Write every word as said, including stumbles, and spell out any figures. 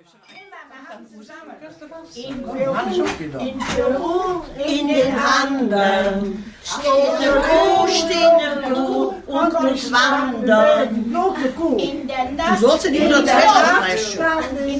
In Peru, in Peru, in den Anden, steht eine Kuh, steht eine Kuh und muss wandern. In der Nacht, Du sollst in die Unterzwetschung